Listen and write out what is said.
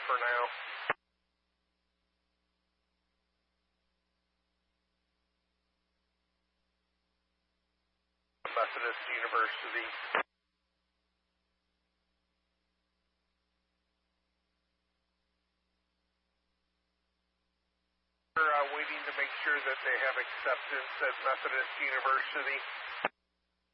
for now. Methodist University. We're waiting to make sure that they have acceptance at Methodist University.